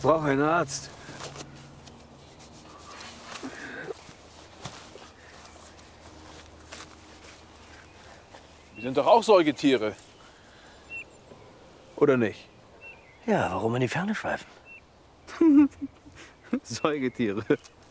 brauche einen Arzt. Wir sind doch auch Säugetiere. Oder nicht? Ja, warum in die Ferne schweifen? Säugetiere.